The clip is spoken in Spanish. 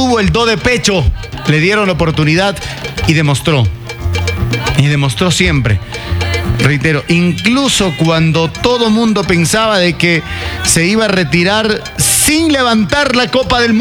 tuvo el do de pecho, le dieron la oportunidad y demostró. Y demostró siempre. Reitero, incluso cuando todo mundo pensaba de que se iba a retirar sin levantar la Copa del Mundo.